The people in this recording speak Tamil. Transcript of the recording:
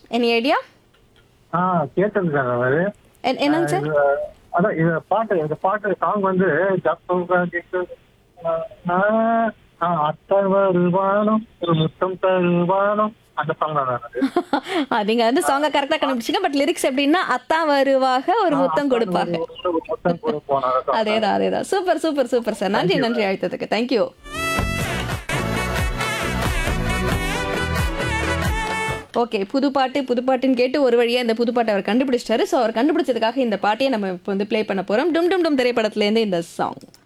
Any idea? ஆ கேட்டது சார் அவரு. என்னங்க சார்? இது அதான் இந்த பாட்டு சாங் வந்து ஜப்பா கேக்கு, அத்தை வருவானோ ஒரு முத்தம் தருவானோ அந்த சாங் தான் அது. நீங்க வந்து சாங்க கரெக்ட்டா கண்டுபிடிச்சீங்க. பட் லிரிக்ஸ் எப்படின்னா, "அத்தா வருவாக ஒரு முத்தம் அத்தான் கொடுப்பாக." ஒரு முத்தம் கொடுப்போம் அந்த சாங் தான். அதேதான், அதேதான். Super, super, super sir. நன்றி, தேங்க்யூ நன்றி மேம். அழைத்ததுக்கு. Thank you. ஓகே. புது பாட்டு, புது பாட்டுன்னு கேட்டு ஒரு வழியா இந்த புது பாட்ட அவர் கண்டுபிடிச்சிட்டாரு. ஸோ அவர் கண்டுபிடிச்சதுக்காக இந்த பாட்டையே நம்ம இப்ப வந்து ப்ளே பண்ண போறோம். டும் டும் டும் திரைப்படத்திலேருந்து இந்த சாங்.